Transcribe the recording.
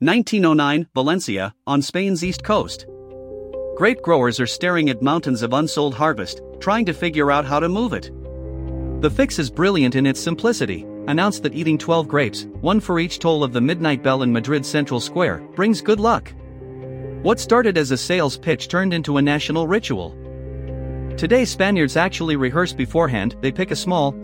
1909, Valencia, on Spain's east coast. Grape growers are staring at mountains of unsold harvest, trying to figure out how to move it. The fix is brilliant in its simplicity. Announce that eating 12 grapes, one for each toll of the midnight bell in Madrid Central Square, brings good luck. What started as a sales pitch turned into a national ritual. Today Spaniards actually rehearse beforehand. They pick a small,